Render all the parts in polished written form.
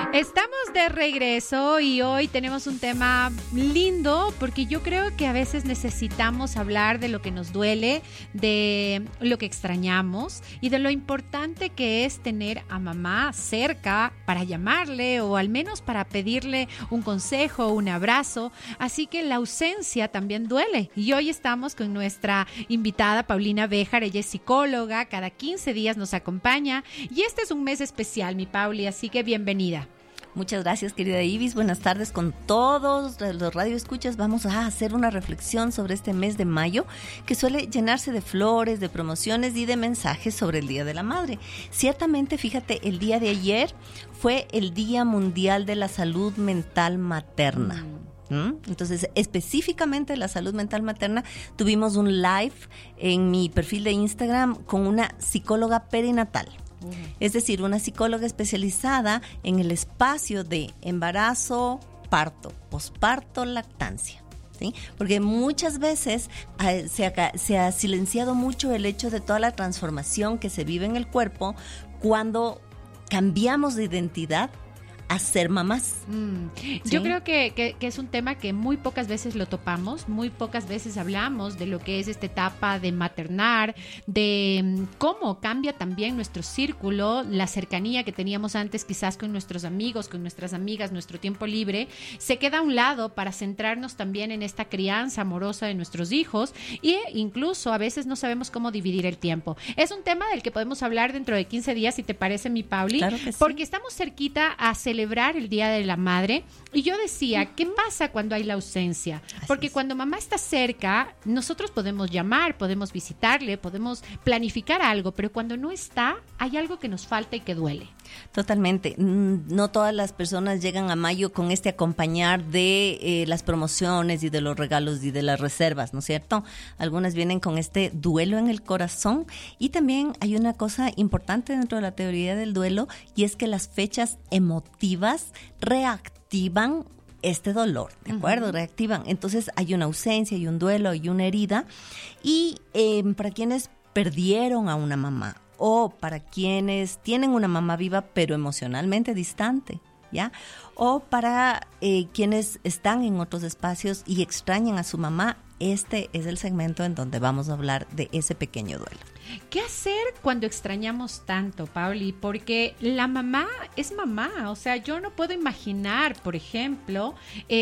Estamos de regreso y hoy tenemos un tema lindo porque yo creo que a veces necesitamos hablar de lo que nos duele, de lo que extrañamos y de lo importante que es tener a mamá cerca para llamarle o al menos para pedirle un consejo, un abrazo. Así que la ausencia también duele. Y hoy estamos con nuestra invitada Paulina Béjar. Ella es psicóloga, cada 15 días nos acompaña y este es un mes especial, mi Pauli, así que bienvenida. Muchas gracias, querida Ibis. Buenas tardes con todos los radioescuchas. Vamos a hacer una reflexión sobre este mes de mayo que suele llenarse de flores, de promociones y de mensajes sobre el Día de la Madre. Ciertamente, fíjate, el día de ayer fue el Día Mundial de la Salud Mental Materna. Entonces, específicamente la salud mental materna, tuvimos un live en mi perfil de Instagram con una psicóloga perinatal. Es decir, una psicóloga especializada en el espacio de embarazo, parto, posparto, lactancia, ¿sí? Porque muchas veces se ha silenciado mucho el hecho de toda la transformación que se vive en el cuerpo cuando cambiamos de identidad a ser mamás. ¿Sí? Yo creo que es un tema que muy pocas veces lo topamos, muy pocas veces hablamos de lo que es esta etapa de maternar, de cómo cambia también nuestro círculo, la cercanía que teníamos antes quizás con nuestros amigos, con nuestras amigas, nuestro tiempo libre, se queda a un lado para centrarnos también en esta crianza amorosa de nuestros hijos e incluso a veces no sabemos cómo dividir el tiempo. Es un tema del que podemos hablar dentro de 15 días, si te parece, mi Pauli, claro que sí. Porque estamos cerquita a celebrar el Día de la Madre y yo decía, ¿qué pasa cuando hay la ausencia? Porque cuando mamá está cerca, nosotros podemos llamar, podemos visitarle, podemos planificar algo, pero cuando no está, hay algo que nos falta y que duele. Totalmente. No todas las personas llegan a mayo con este acompañar de las promociones y de los regalos y de las reservas, ¿no es cierto? Algunas vienen con este duelo en el corazón y también hay una cosa importante dentro de la teoría del duelo y es que las fechas emotivas reactivan este dolor, ¿de acuerdo? Uh-huh. Reactivan. Entonces hay una ausencia, hay un duelo, hay una herida y para quienes perdieron a una mamá o para quienes tienen una mamá viva pero emocionalmente distante, ¿ya? O para quienes están en otros espacios y extrañan a su mamá, este es el segmento en donde vamos a hablar de ese pequeño duelo. ¿Qué hacer cuando extrañamos tanto, Pauli? Porque la mamá es mamá, o sea, yo no puedo imaginar, por ejemplo,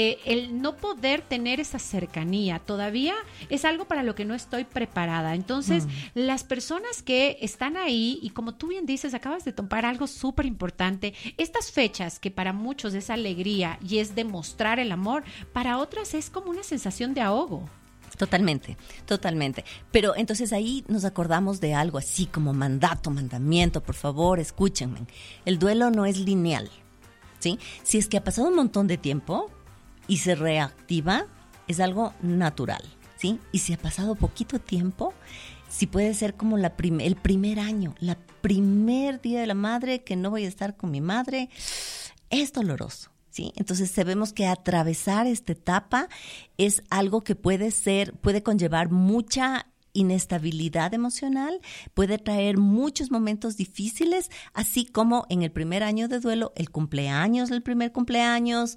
el no poder tener esa cercanía. Todavía es algo para lo que no estoy preparada. Entonces, las personas que están ahí, y como tú bien dices, acabas de topar algo súper importante, estas fechas que para muchos es alegría y es demostrar el amor, para otras es como una sensación de ahogo. Totalmente, totalmente. Pero entonces ahí nos acordamos de algo así como mandamiento, por favor, escúchenme. El duelo no es lineal, ¿sí? Si es que ha pasado un montón de tiempo y se reactiva, es algo natural, ¿sí? Y si ha pasado poquito tiempo, sí puede ser como el primer año, la primer día de la madre que no voy a estar con mi madre, es doloroso. ¿Sí? Entonces sabemos que atravesar esta etapa es algo que puede conllevar mucha inestabilidad emocional, puede traer muchos momentos difíciles, así como en el primer año de duelo, el primer cumpleaños,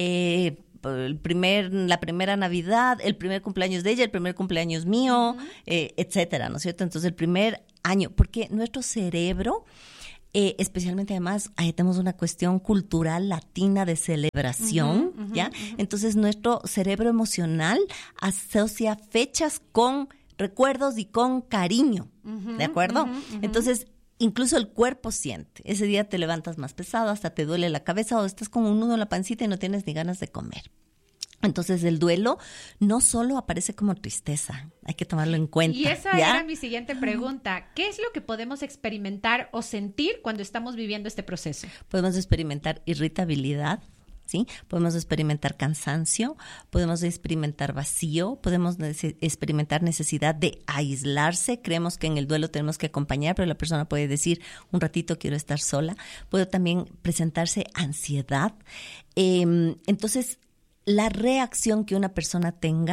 la primera Navidad, el primer cumpleaños de ella, el primer cumpleaños mío, etcétera, ¿no es cierto? Entonces el primer año, porque nuestro cerebro especialmente además tenemos una cuestión cultural latina de celebración, ¿ya? Entonces nuestro cerebro emocional asocia fechas con recuerdos y con cariño, ¿de acuerdo? Entonces incluso el cuerpo siente, ese día te levantas más pesado, hasta te duele la cabeza o estás con un nudo en la pancita y no tienes ni ganas de comer. Entonces el duelo no solo aparece como tristeza, hay que tomarlo en cuenta. Y esa era mi siguiente pregunta. ¿Qué es lo que podemos experimentar o sentir cuando estamos viviendo este proceso? Podemos experimentar irritabilidad, ¿sí? Podemos experimentar cansancio, podemos experimentar vacío, podemos experimentar necesidad de aislarse. Creemos que en el duelo tenemos que acompañar, pero la persona puede decir, un ratito quiero estar sola. Puede también presentarse ansiedad. Entonces, la reacción que una persona tenga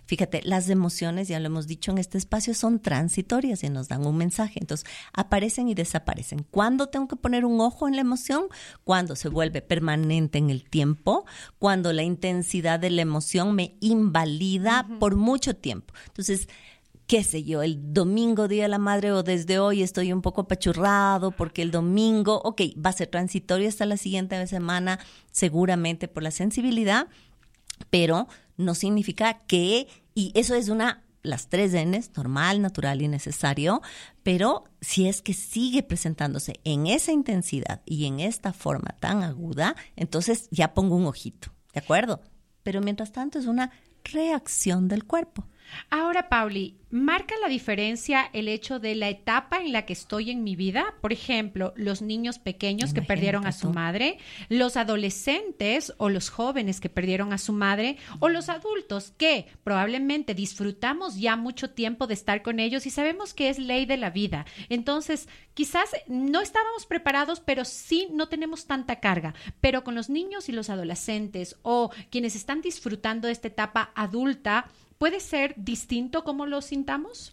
Fíjate, las emociones, ya lo hemos dicho en este espacio, son transitorias y nos dan un mensaje. Entonces, aparecen y desaparecen. ¿Cuándo tengo que poner un ojo en la emoción? Cuando se vuelve permanente en el tiempo, cuando la intensidad de la emoción me invalida por mucho tiempo. Entonces, qué sé yo, el domingo, Día de la Madre, o desde hoy estoy un poco apachurrado porque el domingo, va a ser transitorio hasta la siguiente semana, seguramente por la sensibilidad, pero no significa que, y eso es las 3 N's, normal, natural y necesario, pero si es que sigue presentándose en esa intensidad y en esta forma tan aguda, entonces ya pongo un ojito, ¿de acuerdo? Pero mientras tanto es una reacción del cuerpo. Ahora, Pauli, ¿marca la diferencia el hecho de la etapa en la que estoy en mi vida? Por ejemplo, los niños pequeños que perdieron a su madre, los adolescentes o los jóvenes que perdieron a su madre, o los adultos que probablemente disfrutamos ya mucho tiempo de estar con ellos y sabemos que es ley de la vida. Entonces, quizás no estábamos preparados, pero sí no tenemos tanta carga. Pero con los niños y los adolescentes o quienes están disfrutando de esta etapa adulta, ¿puede ser distinto cómo lo sintamos?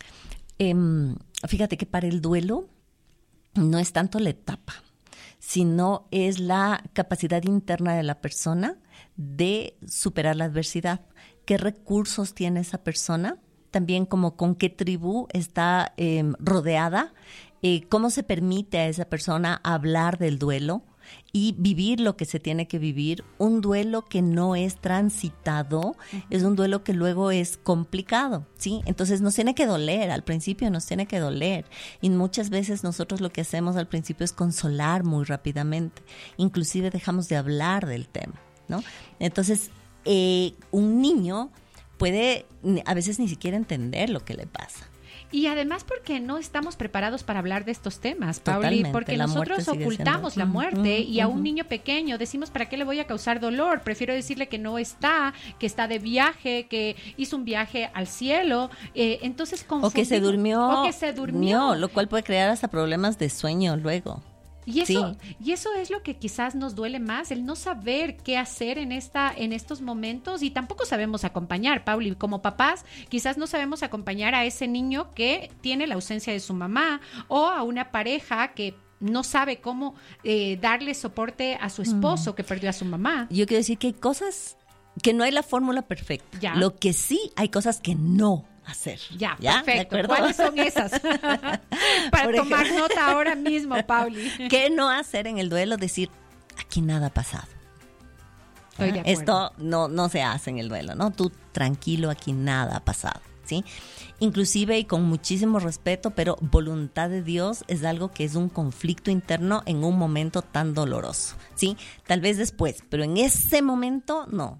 Fíjate que para el duelo no es tanto la etapa, sino es la capacidad interna de la persona de superar la adversidad. ¿Qué recursos tiene esa persona? También como con qué tribu está rodeada, cómo se permite a esa persona hablar del duelo y vivir lo que se tiene que vivir. Un duelo que no es transitado es un duelo que luego es complicado, ¿sí? Entonces nos tiene que doler, al principio nos tiene que doler, y muchas veces nosotros lo que hacemos al principio es consolar muy rápidamente, inclusive dejamos de hablar del tema, ¿no? Entonces un niño puede a veces ni siquiera entender lo que le pasa. Y además porque no estamos preparados para hablar de estos temas, Pauli, porque nosotros ocultamos la muerte y a un niño pequeño decimos, ¿para qué le voy a causar dolor? Prefiero decirle que no está, que está de viaje, que hizo un viaje al cielo, entonces o que se durmió, lo cual puede crear hasta problemas de sueño luego. Y eso es lo que quizás nos duele más, el no saber qué hacer en estos momentos, y tampoco sabemos acompañar, Pauli, como papás quizás no sabemos acompañar a ese niño que tiene la ausencia de su mamá, o a una pareja que no sabe cómo darle soporte a su esposo que perdió a su mamá. Yo quiero decir que hay cosas que no hay la fórmula perfecta. Ya. Lo que sí hay cosas que no hacer. Ya, perfecto. ¿Cuáles son esas? Para tomar nota ahora mismo, Pauli. ¿Qué no hacer en el duelo? Decir, aquí nada ha pasado. Estoy de acuerdo. Esto no se hace en el duelo, ¿no? Tú tranquilo, aquí nada ha pasado, ¿sí? Inclusive y con muchísimo respeto, pero voluntad de Dios es algo que es un conflicto interno en un momento tan doloroso, ¿sí? Tal vez después, pero en ese momento no.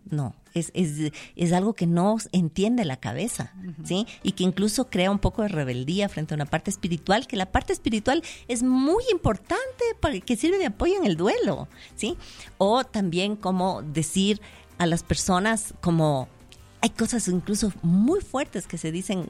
Es algo que no entiende la cabeza, ¿sí? Y que incluso crea un poco de rebeldía frente a una parte espiritual, que la parte espiritual es muy importante, que sirve de apoyo en el duelo, ¿sí? O también como decir a las personas como... Hay cosas incluso muy fuertes que se dicen,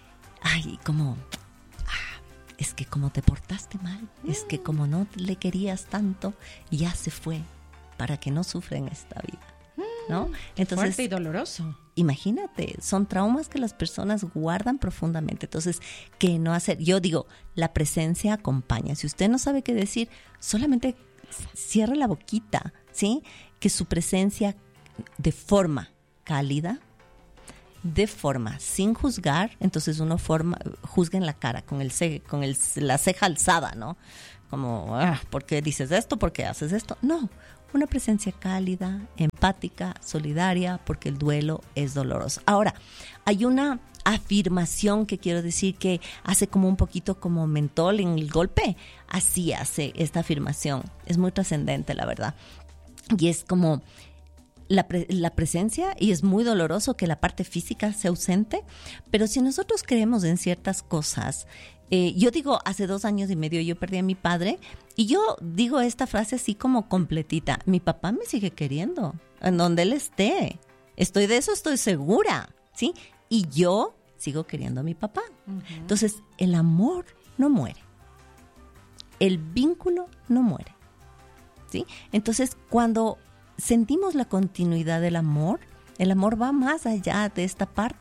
es que como te portaste mal, es que como no le querías tanto, ya se fue para que no sufra en esta vida, ¿no? Entonces, fuerte y doloroso. Imagínate, son traumas que las personas guardan profundamente. Entonces, ¿qué no hacer? Yo digo, la presencia acompaña. Si usted no sabe qué decir, solamente cierre la boquita, ¿sí? Que su presencia de forma cálida, de forma sin juzgar, entonces uno juzga en la cara, con la ceja alzada, ¿no? Como, ¿por qué dices esto? ¿Por qué haces esto? No, una presencia cálida, empática, solidaria, porque el duelo es doloroso. Ahora, hay una afirmación que quiero decir que hace como un poquito como mentol en el golpe, así hace esta afirmación, es muy trascendente, la verdad, y es como... La presencia, y es muy doloroso que la parte física se ausente, pero si nosotros creemos en ciertas cosas, yo digo, hace 2 años y medio yo perdí a mi padre, y yo digo esta frase así como completita, mi papá me sigue queriendo, en donde él esté, estoy segura, ¿sí? Y yo sigo queriendo a mi papá. Entonces, el amor no muere, el vínculo no muere, ¿sí? Entonces, cuando sentimos la continuidad del amor, el amor va más allá de esta parte,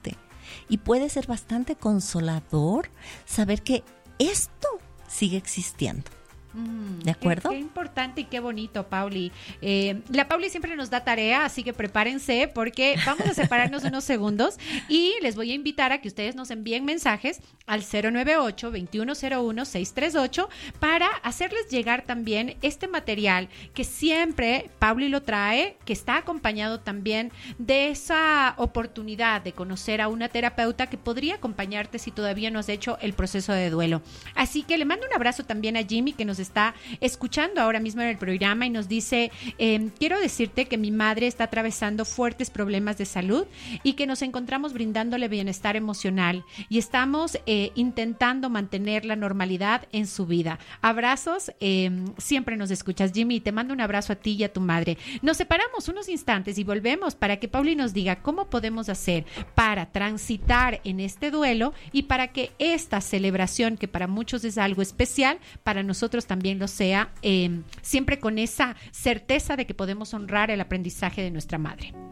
y puede ser bastante consolador saber que esto sigue existiendo. ¿De acuerdo? Qué importante y qué bonito, Pauli. La Pauli siempre nos da tarea, así que prepárense porque vamos a separarnos unos segundos y les voy a invitar a que ustedes nos envíen mensajes al 098-2101-638 para hacerles llegar también este material que siempre Pauli lo trae, que está acompañado también de esa oportunidad de conocer a una terapeuta que podría acompañarte si todavía no has hecho el proceso de duelo. Así que le mando un abrazo también a Jimmy, que nos está escuchando ahora mismo en el programa y nos dice, quiero decirte que mi madre está atravesando fuertes problemas de salud y que nos encontramos brindándole bienestar emocional y estamos intentando mantener la normalidad en su vida. Abrazos, siempre nos escuchas, Jimmy, te mando un abrazo a ti y a tu madre. Nos separamos unos instantes y volvemos para que Pauli nos diga cómo podemos hacer para transitar en este duelo y para que esta celebración, que para muchos es algo especial, para nosotros también lo sea, siempre con esa certeza de que podemos honrar el aprendizaje de nuestra madre.